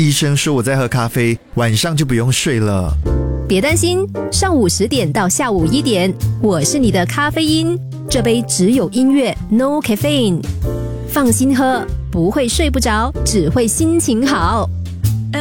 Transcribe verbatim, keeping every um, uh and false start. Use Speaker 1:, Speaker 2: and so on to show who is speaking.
Speaker 1: 医生说我在喝咖啡，晚上就不用睡了。
Speaker 2: 别担心，上午十点到下午一点，我是你的咖啡因，这杯只有音乐 ，No caffeine， 放心喝，不会睡不着，只会心情好。